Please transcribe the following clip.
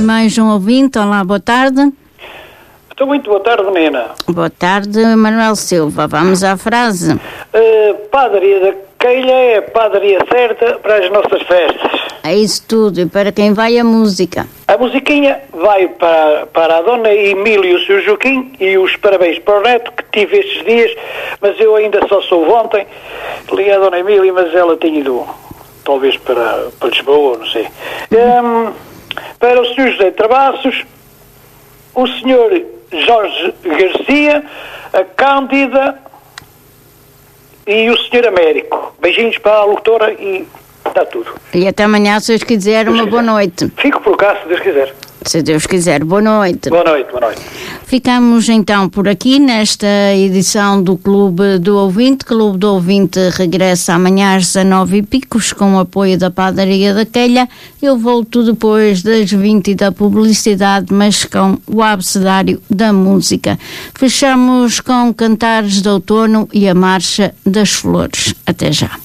mais um ouvinte. Olá, boa tarde. Então, muito boa tarde, menina. Boa tarde, Manuel Silva. Vamos à frase. Padaria da Queilha é a padaria certa para as nossas festas. É isso tudo. E para quem vai a música? A musiquinha vai para a dona Emília e o seu Joaquim, e os parabéns para o neto que tive estes dias, mas eu ainda só soube ontem. Liguei à dona Emília, mas ela tinha ido talvez para Lisboa, não sei. Para o Sr. José Travassos, o Sr. Jorge Garcia, a Cândida e o Sr. Américo. Beijinhos para a locutora e está tudo. E até amanhã, se Deus quiser, uma boa noite. Fico por cá, se Deus quiser. Se Deus quiser, boa noite. Boa noite, boa noite. Ficamos então por aqui nesta edição do Clube do Ouvinte. Clube do Ouvinte regressa amanhã às 19h com o apoio da Padaria da Queilha. Eu volto depois das 20 da publicidade, mas com o abecedário da música. Fechamos com Cantares de Outono e a Marcha das Flores. Até já.